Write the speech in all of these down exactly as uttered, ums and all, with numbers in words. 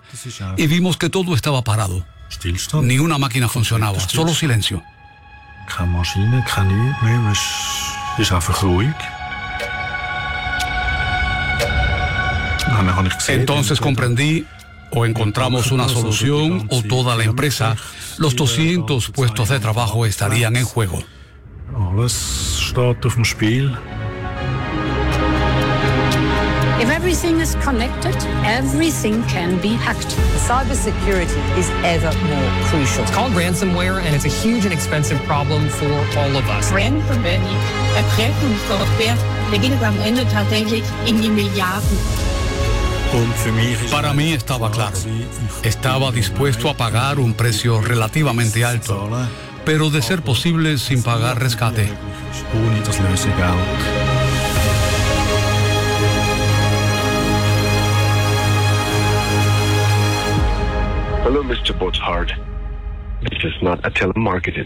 y vimos que todo estaba parado. Ni una máquina funcionaba, solo silencio. Keine Maschine, kein nichts mehr. Es ist einfach ruhig. Entonces comprendí, o encontramos una solución, o toda la empresa, los doscientos puestos de trabajo estarían en juego. Alles steht auf dem Spiel. If everything is connected, everything can be hacked. Cybersecurity is ever more crucial. It's called ransomware, and it's a huge and expensive problem for all of us. Ransomware, die Erpressungssoftware, da geht es am Ende tatsächlich in die Milliarden. Para mí estaba claro. Estaba dispuesto a pagar un precio relativamente alto, pero de ser posible sin pagar rescate. Hello, mister Bochard. This is not a telemarketing.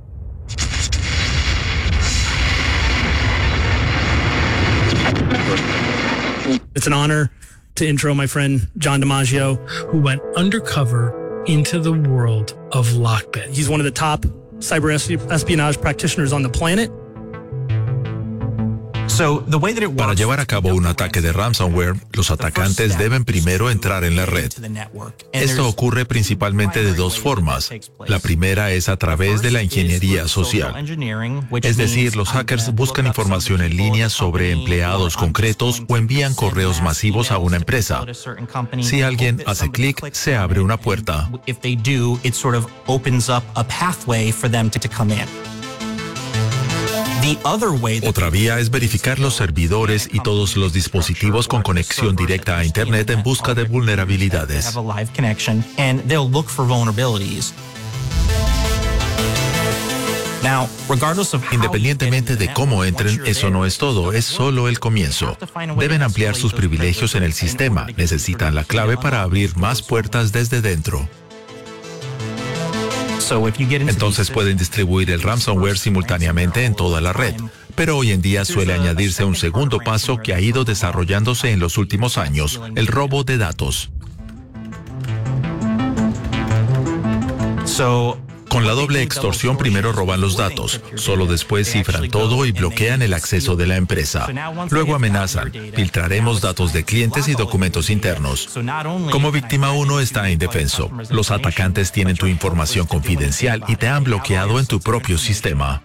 It's an honor to intro my friend John DiMaggio, who went undercover into the world of Lockbit. He's one of the top cyber espionage practitioners on the planet. Para llevar a cabo un ataque de ransomware, los atacantes deben primero entrar en la red. Esto ocurre principalmente de dos formas. La primera es a través de la ingeniería social. Es decir, los hackers buscan información en línea sobre empleados concretos o envían correos masivos a una empresa. Si alguien hace clic, se abre una puerta. Otra vía es verificar los servidores y todos los dispositivos con conexión directa a Internet en busca de vulnerabilidades. Independientemente de cómo entren, eso no es todo, es solo el comienzo. Deben ampliar sus privilegios en el sistema, necesitan la clave para abrir más puertas desde dentro. Entonces pueden distribuir el ransomware simultáneamente en toda la red. Pero hoy en día suele añadirse un segundo paso que ha ido desarrollándose en los últimos años, el robo de datos. Con la doble extorsión primero roban los datos, solo después cifran todo y bloquean el acceso de la empresa. Luego amenazan, filtraremos datos de clientes y documentos internos. Como víctima uno está indefenso. Los atacantes tienen tu información confidencial y te han bloqueado en tu propio sistema.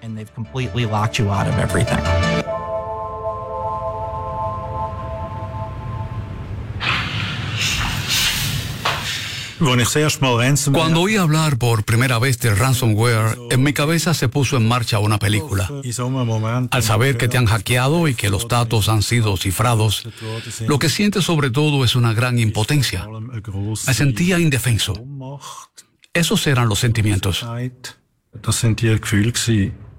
Cuando oí hablar por primera vez del ransomware, en mi cabeza se puso en marcha una película. Al saber que te han hackeado y que los datos han sido cifrados, lo que sientes sobre todo es una gran impotencia. Me sentía indefenso. Esos eran los sentimientos.